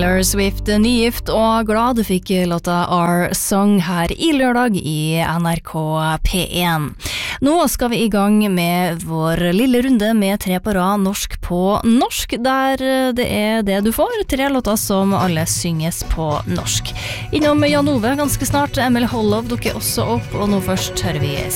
Taylor Swift, nygift og glad du fikk låta Our Song her i lørdag i NRK P1. Nå skal vi i gang med vår lille runde med 3 på rad norsk på norsk, der det er det du får, 3 låter som alle synges på norsk. Innom Jan Ove ganske snart, Emil Hollov dukker også opp, og nå først hører vi